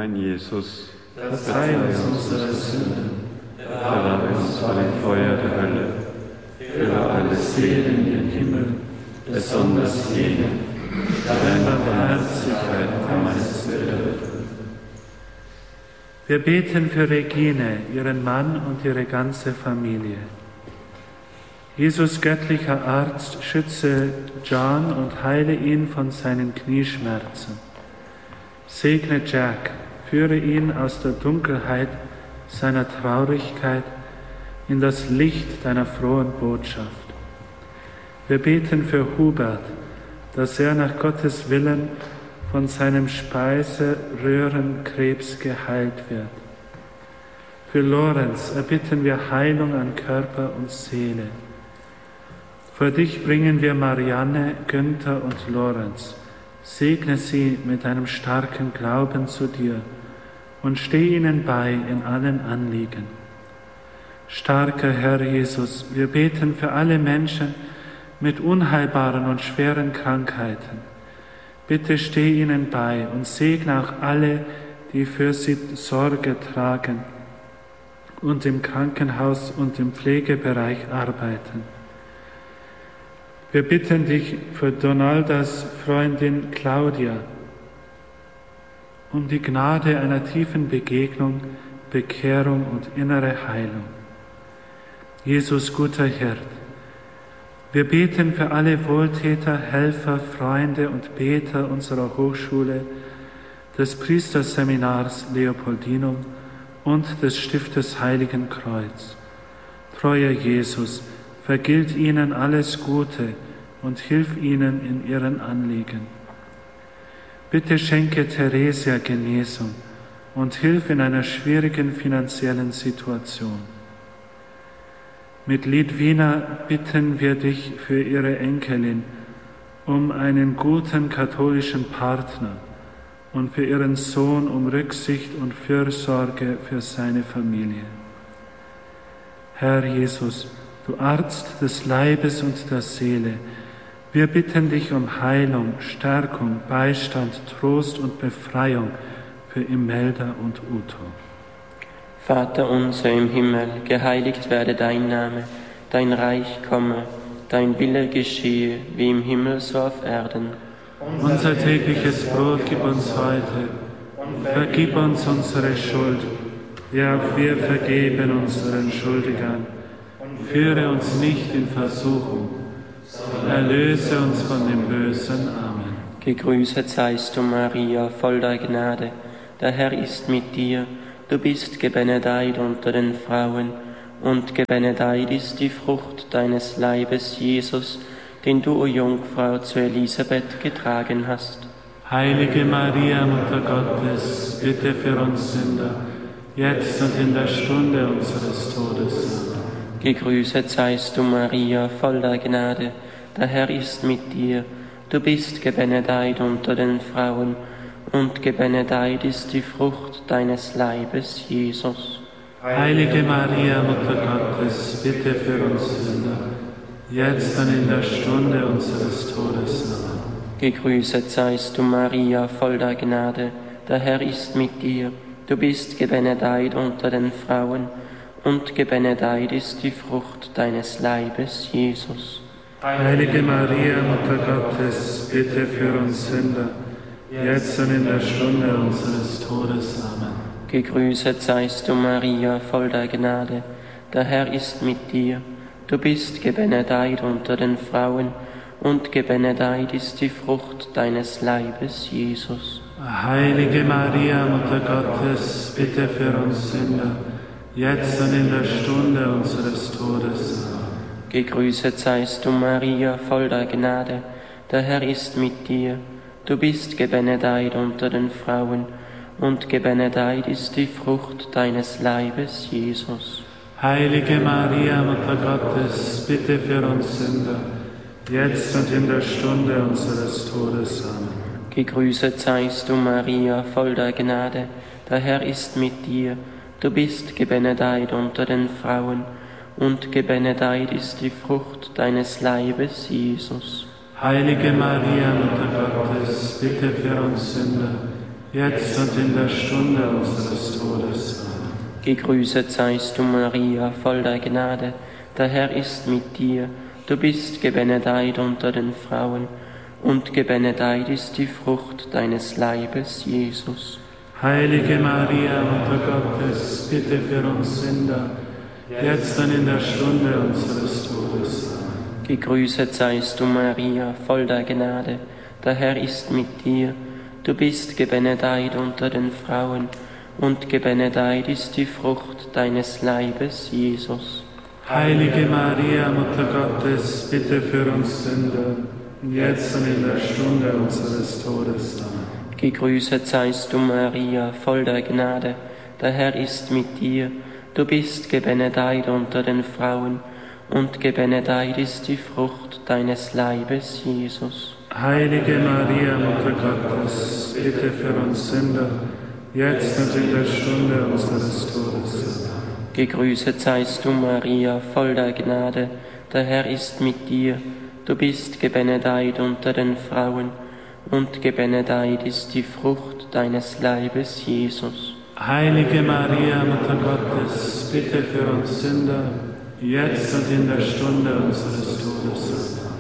Mein Jesus, verzeih uns unsere Sünden, bewahre uns vor dem Feuer der Hölle, führe alle Seelen in den Himmel, besonders jene, deren Barmherzigkeit am meisten bedürfen. Wir beten für Regine, ihren Mann und ihre ganze Familie. Jesus, göttlicher Arzt, schütze John und heile ihn von seinen Knieschmerzen. Segne Jack, führe ihn aus der Dunkelheit seiner Traurigkeit in das Licht deiner frohen Botschaft. Wir beten für Hubert, dass er nach Gottes Willen von seinem Speiseröhrenkrebs geheilt wird. Für Lorenz erbitten wir Heilung an Körper und Seele. Vor dich bringen wir Marianne, Günther und Lorenz. Segne sie mit einem starken Glauben zu dir und steh ihnen bei in allen Anliegen. Starker Herr Jesus, wir beten für alle Menschen mit unheilbaren und schweren Krankheiten. Bitte steh ihnen bei und segne auch alle, die für sie Sorge tragen und im Krankenhaus und im Pflegebereich arbeiten. Wir bitten dich für Donaldas Freundin Claudia um die Gnade einer tiefen Begegnung, Bekehrung und innere Heilung. Jesus, guter Hirt, wir beten für alle Wohltäter, Helfer, Freunde und Beter unserer Hochschule, des Priesterseminars Leopoldinum und des Stiftes Heiligen Kreuz. Treuer Jesus, vergilt ihnen alles Gute und hilf ihnen in ihren Anliegen. Bitte schenke Theresia Genesung und hilf in einer schwierigen finanziellen Situation. Mit Lidwina bitten wir dich für ihre Enkelin um einen guten katholischen Partner und für ihren Sohn um Rücksicht und Fürsorge für seine Familie. Herr Jesus, du Arzt des Leibes und der Seele, wir bitten dich um Heilung, Stärkung, Beistand, Trost und Befreiung für Imelda und Uto. Vater unser im Himmel, geheiligt werde dein Name, dein Reich komme, dein Wille geschehe, wie im Himmel so auf Erden. Unser tägliches Brot gib uns heute und vergib uns unsere Schuld, wie auch wir vergeben unseren Schuldigern. Führe uns nicht in Versuchung, erlöse uns von dem Bösen. Amen. Gegrüßet seist du, Maria, voll der Gnade, der Herr ist mit dir. Du bist gebenedeit unter den Frauen, und gebenedeit ist die Frucht deines Leibes, Jesus, den du, o Jungfrau, zu Elisabeth getragen hast. Heilige Maria, Mutter Gottes, bitte für uns Sünder, jetzt und in der Stunde unseres Todes. Amen. Gegrüßet seist du, Maria, voll der Gnade, der Herr ist mit dir. Du bist gebenedeit unter den Frauen, und gebenedeit ist die Frucht deines Leibes, Jesus. Heilige Maria, Mutter Gottes, bitte für uns Sünder, jetzt und in der Stunde unseres Todes. Amen. Gegrüßet seist du, Maria, voll der Gnade, der Herr ist mit dir. Du bist gebenedeit unter den Frauen, und gebenedeit ist die Frucht deines Leibes, Jesus. Heilige Maria, Mutter Gottes, bitte für uns Sünder, jetzt und in der Stunde unseres Todes. Amen. Gegrüßet seist du, Maria, voll der Gnade, der Herr ist mit dir. Du bist gebenedeit unter den Frauen, und gebenedeit ist die Frucht deines Leibes, Jesus. Heilige Maria, Mutter Gottes, bitte für uns Sünder, jetzt und in der Stunde unseres Todes. Amen. Gegrüßet seist du, Maria, voll der Gnade, der Herr ist mit dir. Du bist gebenedeit unter den Frauen, und gebenedeit ist die Frucht deines Leibes, Jesus. Heilige Maria, Mutter Gottes, bitte für uns Sünder, jetzt und in der Stunde unseres Todes. Amen. Gegrüßet seist du, Maria, voll der Gnade, der Herr ist mit dir. Du bist gebenedeit unter den Frauen, und gebenedeit ist die Frucht deines Leibes, Jesus. Heilige Maria, Mutter Gottes, bitte für uns Sünder, jetzt und in der Stunde unseres Todes. Amen. Gegrüßet seist du, Maria, voll der Gnade, der Herr ist mit dir. Du bist gebenedeit unter den Frauen, und gebenedeit ist die Frucht deines Leibes, Jesus. Heilige Maria, Mutter Gottes, bitte für uns Sünder, jetzt und in der Stunde unseres Todes. Amen. Gegrüßet seist du, Maria, voll der Gnade, der Herr ist mit dir. Du bist gebenedeit unter den Frauen, und gebenedeit ist die Frucht deines Leibes, Jesus. Heilige Maria, Mutter Gottes, bitte für uns Sünder, jetzt und in der Stunde unseres Todes. Amen. Gegrüßet seist du, Maria, voll der Gnade, der Herr ist mit dir. Du bist gebenedeit unter den Frauen, und gebenedeit ist die Frucht deines Leibes, Jesus. Heilige Maria, Mutter Gottes, bitte für uns Sünder, jetzt und in der Stunde unseres Todes. Gegrüßet seist du, Maria, voll der Gnade, der Herr ist mit dir. Du bist gebenedeit unter den Frauen, und gebenedeit ist die Frucht deines Leibes, Jesus. Heilige Maria, Mutter Gottes, bitte für uns Sünder, jetzt und in der Stunde unseres Todes.